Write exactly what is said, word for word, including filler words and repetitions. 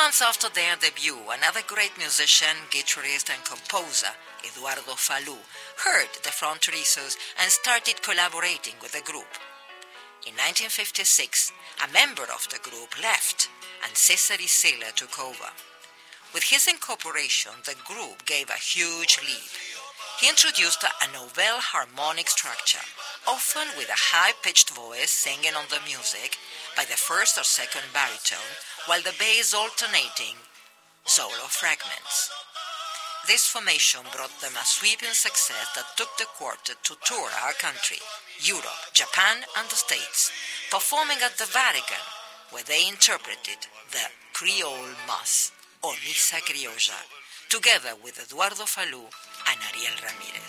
months after their debut, another great musician, guitarist, and composer, Eduardo Falú, heard the Fronterizos and started collaborating with the group. In nineteen fifty-six, a member of the group left, and Cesar Isela took over. With his incorporation, the group gave a huge leap. He introduced a novel harmonic structure, often with a high-pitched voice singing on the music by the first or second baritone, while the bass alternating solo fragments. This formation brought them a sweeping success that took the quartet to tour our country, Europe, Japan, and the States, performing at the Vatican, where they interpreted the Creole Mass, or Misa Criolla, together with Eduardo Falú and Ariel Ramírez.